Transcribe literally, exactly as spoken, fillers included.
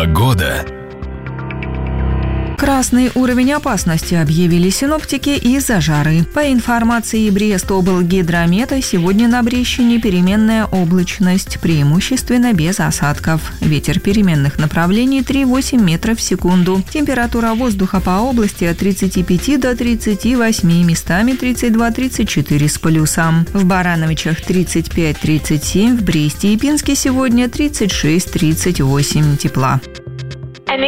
Погода. Красный уровень опасности объявили синоптики из-за жары. По информации Брест-облгидромета, сегодня на Брещине переменная облачность, преимущественно без осадков. Ветер переменных направлений три-восемь метров в секунду. Температура воздуха по области от тридцати пяти до тридцати восьми, местами тридцать два - тридцать четыре с плюсом. В Барановичах тридцать пять - тридцать семь, в Бресте и Пинске сегодня тридцать шесть - тридцать восемь тепла.